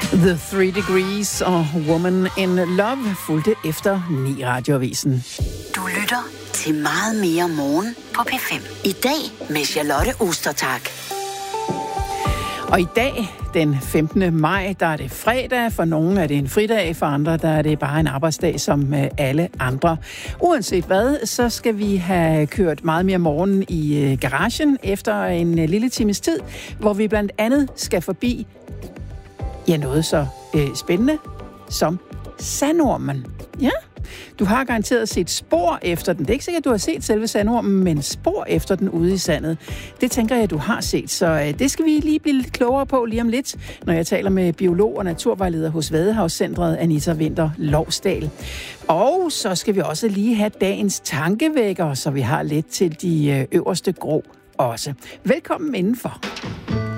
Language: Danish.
The Three Degrees og Woman in Love fulgte efter 9 radioavisen. Du lytter til Meget mere morgen på P5. I dag med Charlotte Ostertag. Og i dag, den 15. maj, der er det fredag. For nogle er det en fridag, for andre der er det bare en arbejdsdag som alle andre. Uanset hvad, så skal vi have kørt meget mere morgen i garagen efter en lille times tid, hvor vi blandt andet skal forbi noget så spændende som sandormen. Ja, du har garanteret set spor efter den. Det er ikke sikkert, at du har set selve sandormen, men spor efter den ude i sandet. Det tænker jeg, at du har set, så det skal vi lige blive lidt klogere på lige om lidt, når jeg taler med biolog og naturvejleder hos Vadehavscentret, Anita Winther Lovsdal. Og så skal vi også lige have dagens tankevækker, så vi har lidt til de øverste grå også. Velkommen indenfor.